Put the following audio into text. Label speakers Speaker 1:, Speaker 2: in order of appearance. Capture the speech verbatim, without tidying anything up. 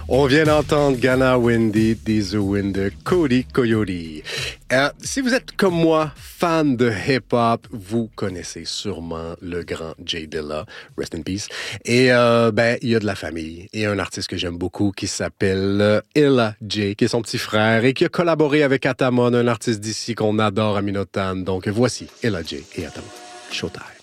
Speaker 1: On vient d'entendre Ghana Wendy, These Wind de Cody Coyote. Euh, si vous êtes comme moi, fan de hip-hop, vous connaissez sûrement le grand Jay Dilla, rest in peace. Et euh, ben, il y a de la famille. Et un artiste que j'aime beaucoup qui s'appelle euh, Illa J, qui est son petit frère et qui a collaboré avec Atamon, un artiste d'ici qu'on adore à Minotan. Donc voici Illa J et Atamon. Showtime.